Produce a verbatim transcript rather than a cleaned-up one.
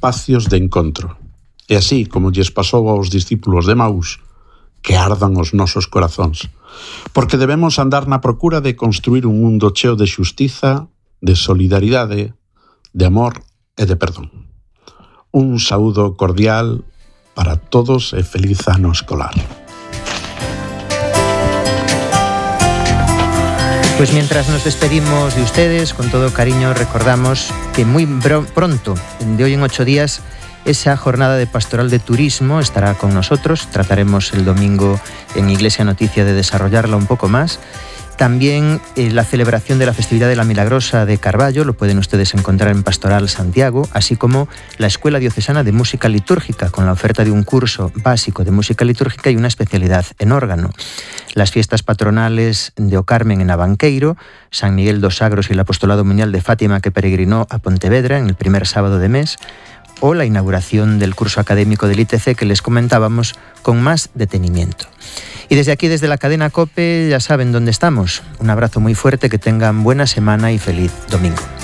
espacios de encontro. E así, como lles pasou aos discípulos de Maús, que ardan os nosos corazóns. Porque debemos andar na procura de construir un mundo cheo de xustiza, de solidaridade, de amor e de perdón. Un saúdo cordial para todos e feliz ano escolar. Pues mientras nos despedimos de ustedes, con todo cariño recordamos que muy pronto, de hoy en ocho días, esa jornada de pastoral de turismo estará con nosotros. Trataremos el domingo en Iglesia Noticia de desarrollarla un poco más. También eh, la celebración de la festividad de la Milagrosa de Carballo, lo pueden ustedes encontrar en Pastoral Santiago, así como la Escuela Diocesana de Música Litúrgica, con la oferta de un curso básico de música litúrgica y una especialidad en órgano. Las fiestas patronales de O Carmen en Abanqueiro, San Miguel dos Sagros y el Apostolado Mundial de Fátima que peregrinó a Pontevedra en el primer sábado de mes, o la inauguración del curso académico del I T C que les comentábamos con más detenimiento. Y desde aquí, desde la cadena COPE, ya saben dónde estamos. Un abrazo muy fuerte, que tengan buena semana y feliz domingo.